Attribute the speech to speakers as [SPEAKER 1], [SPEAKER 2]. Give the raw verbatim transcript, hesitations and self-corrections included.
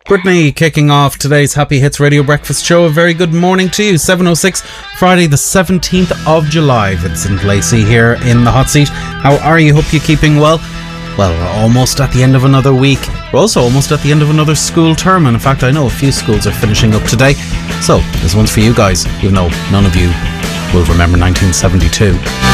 [SPEAKER 1] Brittany kicking off today's Happy Hits Radio Breakfast Show. A very good morning to you. seven oh six, Friday the seventeenth of July. Vincent Lacey here in the hot seat. How are you? Hope you're keeping well. Well, we're almost at the end of another week. We're also almost at the end of another school term. And in fact, I know a few schools are finishing up today. So this one's for you guys, even though none of you will remember nineteen seventy-two.